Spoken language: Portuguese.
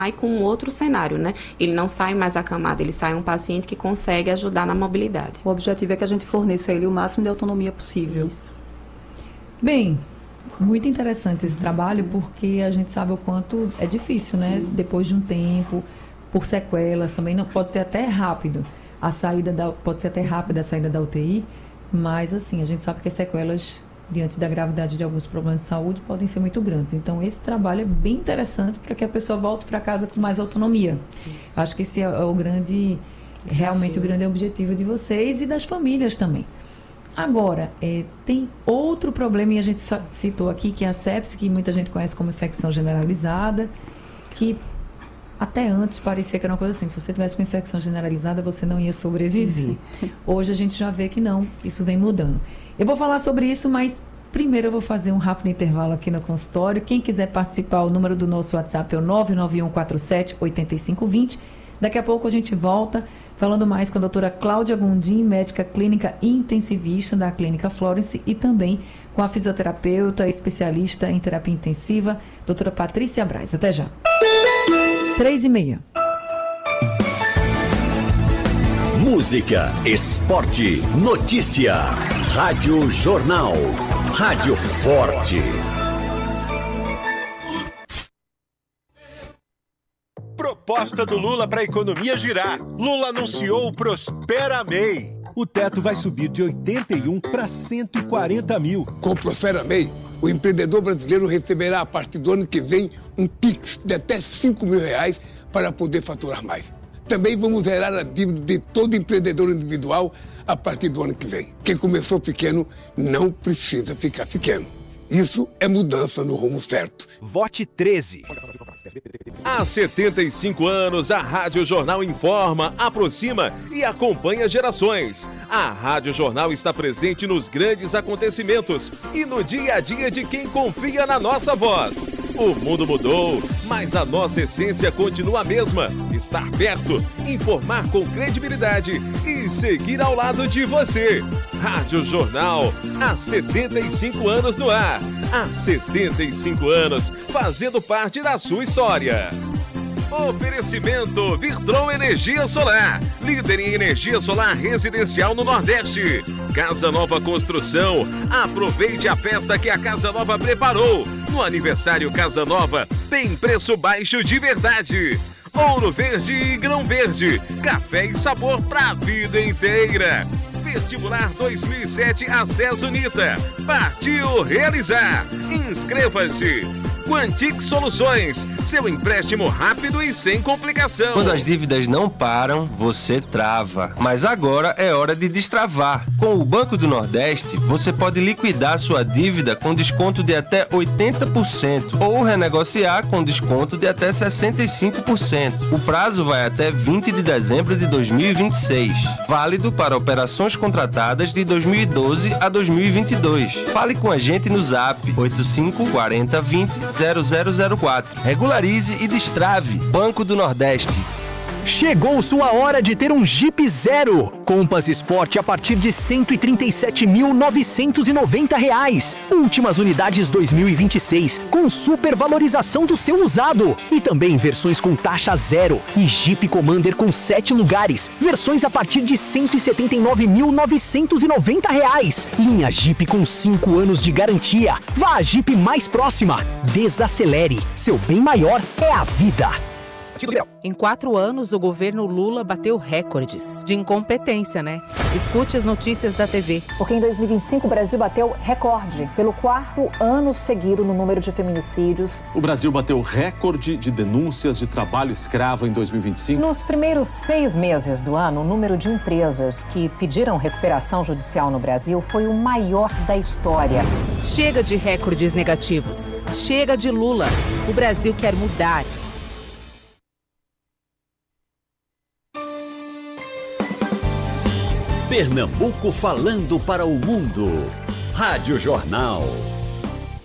sai com um outro cenário, né? Ele não sai mais acamado, ele sai um paciente que consegue ajudar na mobilidade. O objetivo é que a gente forneça a ele o máximo de autonomia possível. Isso. Bem, muito interessante esse trabalho, porque a gente sabe o quanto é difícil, né? Depois de um tempo, por sequelas também, não pode ser até rápido. Pode ser até rápida a saída da UTI, mas assim, a gente sabe que as sequelas diante da gravidade de alguns problemas de saúde, podem ser muito grandes. Então, esse trabalho é bem interessante para que a pessoa volte para casa com mais autonomia. Isso. Acho que esse é o grande, realmente o grande objetivo de vocês e das famílias também. Agora, tem outro problema, e a gente citou aqui, que é a sepse, que muita gente conhece como infecção generalizada, que até antes parecia que era uma coisa assim, se você tivesse uma infecção generalizada, você não ia sobreviver. Hoje a gente já vê que não, que isso vem mudando. Eu vou falar sobre isso, mas primeiro eu vou fazer um rápido intervalo aqui no consultório. Quem quiser participar, o número do nosso WhatsApp é o 99147-8520. Daqui a pouco a gente volta falando mais com a doutora Cláudia Gondim, médica clínica e intensivista da Clínica Florence, e também com a fisioterapeuta especialista em terapia intensiva, doutora Patrícia Braz. Até já. 3h30. Música, esporte, notícia. Rádio Jornal. Rádio Forte. Proposta do Lula para a economia girar. Lula anunciou o Prospera MEI. O teto vai subir de 81 para 140 mil. Com o Prospera MEI, o empreendedor brasileiro receberá a partir do ano que vem um Pix de até R$5.000 para poder faturar mais. Também vamos zerar a dívida de todo empreendedor individual a partir do ano que vem. Quem começou pequeno não precisa ficar pequeno. Isso é mudança no rumo certo. Vote 13. Há 75 anos, a Rádio Jornal informa, aproxima e acompanha gerações. A Rádio Jornal está presente nos grandes acontecimentos e no dia a dia de quem confia na nossa voz. O mundo mudou, mas a nossa essência continua a mesma. Estar perto, informar com credibilidade e seguir ao lado de você. Rádio Jornal, há 75 anos no ar. Há 75 anos, fazendo parte da sua história. Oferecimento Virtron Energia Solar, líder em energia solar residencial no Nordeste. Casa Nova Construção, aproveite a festa que a Casa Nova preparou. No aniversário Casa Nova, tem preço baixo de verdade. Ouro Verde e Grão Verde, café e sabor pra vida inteira. Vestibular 2007 Acesso Unita. Partiu realizar. Inscreva-se. Quantic Soluções, seu empréstimo rápido e sem complicação. Quando as dívidas não param, você trava. Mas agora é hora de destravar. Com o Banco do Nordeste, você pode liquidar sua dívida com desconto de até 80% ou renegociar com desconto de até 65%. O prazo vai até 20 de dezembro de 2026. Válido para operações contratadas de 2012 a 2022. Fale com a gente no Zap 85 40 20 0004. Regularize e destrave. Banco do Nordeste. Chegou sua hora de ter um Jeep Zero. Compass Sport a partir de R$ 137.990. Últimas unidades 2026, com supervalorização do seu usado. E também versões com taxa zero. E Jeep Commander com 7 lugares. Versões a partir de R$ 179.990. Linha Jeep com 5 anos de garantia. Vá à Jeep mais próxima. Desacelere. Seu bem maior é a vida. Em 4 anos, o governo Lula bateu recordes de incompetência, né? Escute as notícias da TV. Porque em 2025 o Brasil bateu recorde pelo 4º ano seguido no número de feminicídios. O Brasil bateu recorde de denúncias de trabalho escravo em 2025. Nos primeiros 6 meses do ano, o número de empresas que pediram recuperação judicial no Brasil foi o maior da história. Chega de recordes negativos. Chega de Lula. O Brasil quer mudar. Pernambuco falando para o mundo. Rádio Jornal.